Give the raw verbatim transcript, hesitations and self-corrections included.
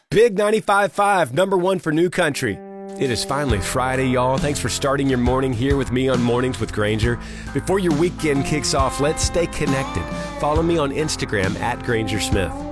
Big ninety-five point five, number one for New Country. It is finally Friday, y'all. Thanks for starting your morning here with me on Mornings with Granger. Before your weekend kicks off, let's stay connected. Follow me on Instagram at Granger Smith.